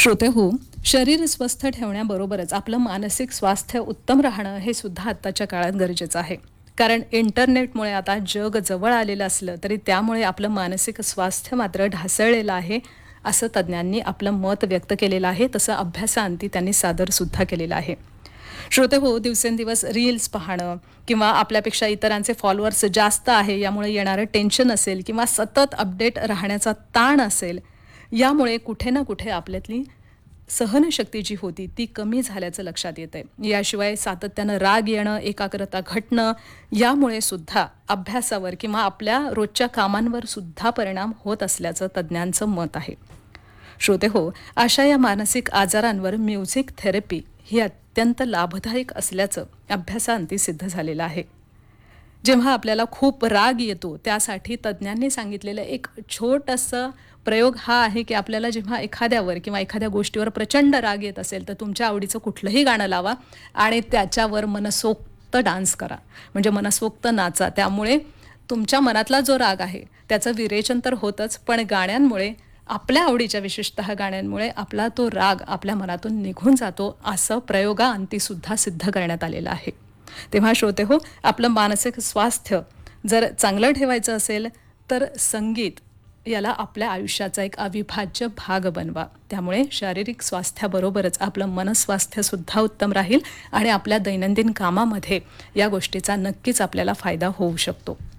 श्रोते हो, शरीर स्वस्थ ठेवण्याबरोबरच आपलं मानसिक स्वास्थ्य उत्तम राहणं हे सुद्धा आत्ताच्या काळात गरजेचं आहे. कारण इंटरनेटमुळे आता जग जवळ आलेलं असलं तरी त्यामुळे आपलं मानसिक स्वास्थ्य मात्र ढासळलेलं आहे, असं तज्ज्ञांनी आपलं मत व्यक्त केलेलं आहे. तसं अभ्यासाअंती त्यांनी सादर सुद्धा केलेलं आहे. श्रोते हो, दिवसेंदिवस रील्स पाहणं किंवा आपल्यापेक्षा इतरांचे फॉलोअर्स जास्त आहे यामुळे येणारं टेन्शन असेल किंवा सतत अपडेट राहण्याचा ताण असेल, यामुळे कुठे ना कुठे आपल्यातली सहनशक्ती जी होती ती कमी झाल्याचं लक्षात येतंय. याशिवाय सातत्यानं राग येणं, एकाग्रता घटणं यामुळे सुद्धा अभ्यासावर किंवा आपल्या रोजच्या कामांवर सुद्धा परिणाम होत असल्याचं तज्ज्ञांचं मत आहे. श्रोते हो, अशा या मानसिक आजारांवर म्युझिक थेरपी ही अत्यंत लाभदायक असल्याचं अभ्यासाअंती सिद्ध झालेलं आहे. जेव्हा आपल्याला खूप राग येतो त्यासाठी तज्ज्ञांनी सांगितलेलं एक छोटंसं प्रयोग हा आहे की आपल्याला जेव्हा एखाद्यावर किंवा एखाद्या गोष्टीवर प्रचंड राग येत असेल तर तुमच्या आवडीचं कुठलंही गाणं लावा आणि त्याच्यावर मनसोक्त डान्स करा, म्हणजे मनसोक्त नाचा. त्यामुळे तुमच्या मनातला जो राग आहे त्याचं विरेचन तर होतंच, पण गाण्यांमुळे आपल्या आवडीच्या विशेषतः गाण्यांमुळे आपला तो राग आपल्या मनातून निघून जातो, असं प्रयोगाअंती सुद्धा सिद्ध करण्यात आलेलं आहे. तेव्हा श्रोते हो, आपलं मानसिक स्वास्थ्य जर चांगलं ठेवायचं असेल तर संगीत याला आपल्या आयुष्याचा एक अविभाज्य भाग बनवा. त्यामुळे शारीरिक स्वास्थ्याबरोबरच आपलं मनस्वास्थ्यसुद्धा उत्तम राहील आणि आपल्या दैनंदिन कामामध्ये या गोष्टीचा नक्कीच आपल्याला फायदा होऊ शकतो.